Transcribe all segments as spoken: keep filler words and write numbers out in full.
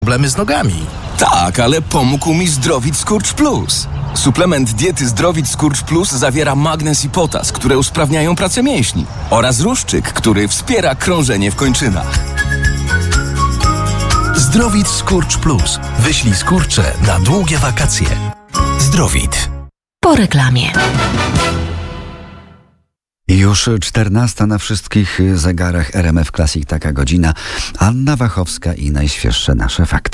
problemy z nogami. Tak, ale pomógł mi Zdrowit Skurcz Plus. Suplement diety Zdrowit Skurcz Plus zawiera magnez i potas, które usprawniają pracę mięśni, oraz ruszczyk, który wspiera krążenie w kończynach. Zdrowit Skurcz Plus. Wyślij skurcze na długie wakacje. Zdrowit. Po reklamie. Już czternasta na wszystkich zegarach R M F Classic, taka godzina. Anna Wachowska i najświeższe nasze fakty.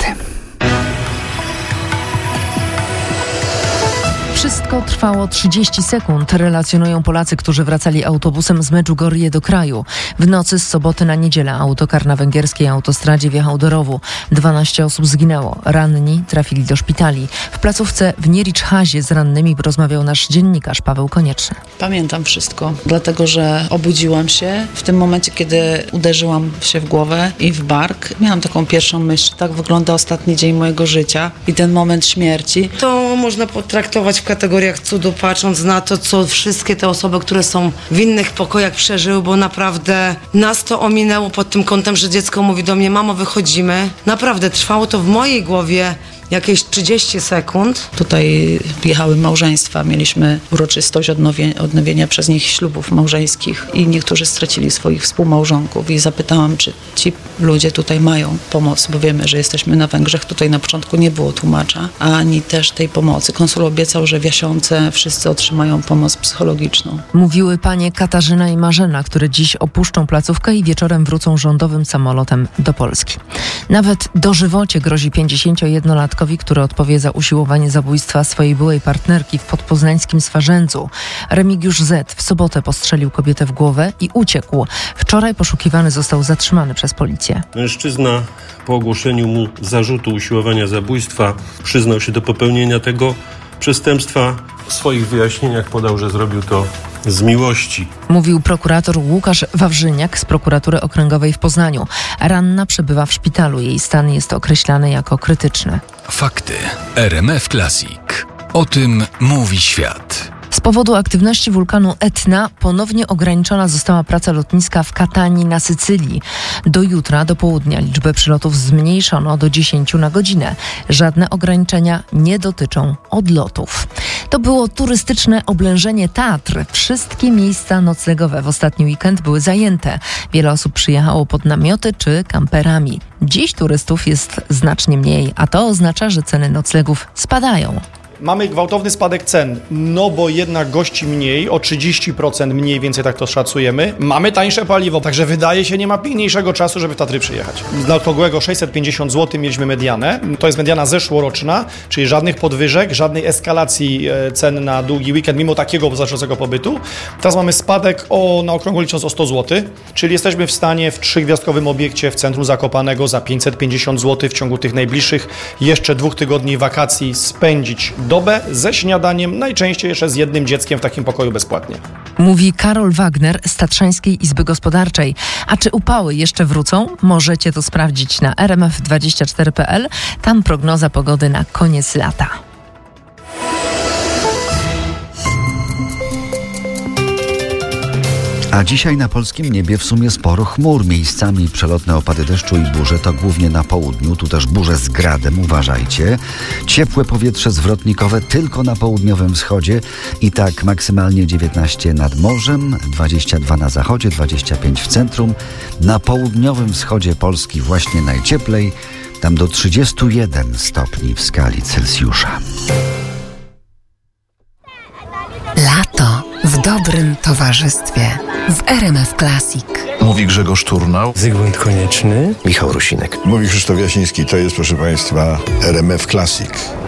Wszystko trwało trzydzieści sekund, relacjonują Polacy, którzy wracali autobusem z Medjugorje do kraju. W nocy z soboty na niedzielę autokar na węgierskiej autostradzie wjechał do rowu. dwanaście osób zginęło, ranni trafili do szpitali. W placówce w Niericzhazie z rannymi rozmawiał nasz dziennikarz Paweł Konieczny. Pamiętam wszystko, dlatego że obudziłam się w tym momencie, kiedy uderzyłam się w głowę i w bark. Miałam taką pierwszą myśl, tak wygląda ostatni dzień mojego życia i ten moment śmierci. To można potraktować w kategoriach cudu, patrząc na to, co wszystkie te osoby, które są w innych pokojach, przeżyły, bo naprawdę nas to ominęło pod tym kątem, że dziecko mówi do mnie: mamo, wychodzimy. Naprawdę trwało to w mojej głowie jakieś trzydzieści sekund. Tutaj jechały małżeństwa, mieliśmy uroczystość odnowienia, odnowienia przez nich ślubów małżeńskich i niektórzy stracili swoich współmałżonków i zapytałam, czy ci ludzie tutaj mają pomoc, bo wiemy, że jesteśmy na Węgrzech. Tutaj na początku nie było tłumacza, ani też tej pomocy. Konsul obiecał, że w Jasiące wszyscy otrzymają pomoc psychologiczną. Mówiły panie Katarzyna i Marzena, które dziś opuszczą placówkę i wieczorem wrócą rządowym samolotem do Polski. Nawet dożywocie grozi pięćdziesięciojednolatkowi, który odpowie za usiłowanie zabójstwa swojej byłej partnerki w podpoznańskim Swarzędzu. Remigiusz Z. w sobotę postrzelił kobietę w głowę i uciekł. Wczoraj poszukiwany został zatrzymany przez policję. Mężczyzna po ogłoszeniu mu zarzutu usiłowania zabójstwa przyznał się do popełnienia tego przestępstwa. W swoich wyjaśnieniach podał, że zrobił to z miłości. Mówił prokurator Łukasz Wawrzyniak z prokuratury okręgowej w Poznaniu. Ranna przebywa w szpitalu. Jej stan jest określany jako krytyczny. Fakty R M F Classic. O tym mówi świat. Z powodu aktywności wulkanu Etna ponownie ograniczona została praca lotniska w Katanii na Sycylii. Do jutra, do południa, liczbę przylotów zmniejszono do dziesięciu na godzinę. Żadne ograniczenia nie dotyczą odlotów. To było turystyczne oblężenie Tatr. Wszystkie miejsca noclegowe w ostatni weekend były zajęte. Wiele osób przyjechało pod namioty czy kamperami. Dziś turystów jest znacznie mniej, a to oznacza, że ceny noclegów spadają. Mamy gwałtowny spadek cen, no bo jednak gości mniej, o trzydzieści procent mniej więcej, tak to szacujemy. Mamy tańsze paliwo, także wydaje się, nie ma piękniejszego czasu, żeby w Tatry przyjechać. Dla okrągłego sześćset pięćdziesiąt złotych mieliśmy medianę, to jest mediana zeszłoroczna, czyli żadnych podwyżek, żadnej eskalacji cen na długi weekend, mimo takiego znaczącego pobytu. Teraz mamy spadek o, na okrągło licząc o sto złotych, czyli jesteśmy w stanie w trzygwiazdkowym obiekcie w centrum Zakopanego za pięćset pięćdziesiąt złotych w ciągu tych najbliższych jeszcze dwóch tygodni wakacji spędzić dobę ze śniadaniem, najczęściej jeszcze z jednym dzieckiem w takim pokoju bezpłatnie. Mówi Karol Wagner z Tatrzańskiej Izby Gospodarczej. A czy upały jeszcze wrócą? Możecie to sprawdzić na r m f dwadzieścia cztery kropka p l. Tam prognoza pogody na koniec lata. A dzisiaj na polskim niebie w sumie sporo chmur. Miejscami przelotne opady deszczu i burze, to głównie na południu. Tu też burze z gradem, uważajcie. Ciepłe powietrze zwrotnikowe tylko na południowym wschodzie. I tak maksymalnie dziewiętnaście nad morzem, dwadzieścia dwa na zachodzie, dwadzieścia pięć w centrum. Na południowym wschodzie Polski właśnie najcieplej. Tam do trzydziestu jeden stopni w skali Celsjusza. Lato w dobrym towarzystwie w R M F Classic. Mówi Grzegorz Turnał. Zygmunt Konieczny. Michał Rusinek. Mówi Krzysztof Jasiński. To jest, proszę Państwa, R M F Classic.